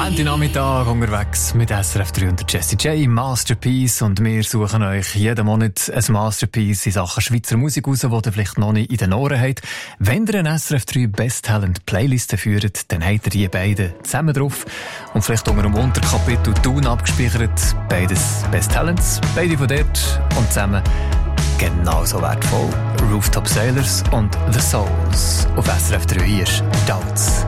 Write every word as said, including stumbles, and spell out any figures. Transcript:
Ende Nachmittag unterwegs mit S R F drei und Jessie J, Masterpiece. Und wir suchen euch jeden Monat ein Masterpiece in Sachen Schweizer Musik raus, das ihr vielleicht noch nicht in den Ohren habt. Wenn ihr eine S R F drei Best Talent Playliste führt, dann habt ihr die beiden zusammen drauf. Und vielleicht unter dem Unterkapitel Tun abgespeichert. Beides Best Talents, beide von dort und zusammen genauso wertvoll. Rooftop Sailors und The Souls auf S R F drei. Hier ist Doubts.